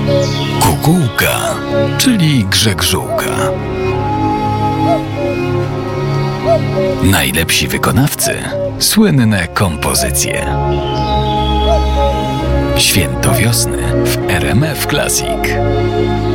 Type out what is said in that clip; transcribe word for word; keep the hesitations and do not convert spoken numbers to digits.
Kukułka, czyli Grzeg Żółka. Najlepsi wykonawcy, słynne kompozycje. Święto wiosny w R M F Classic.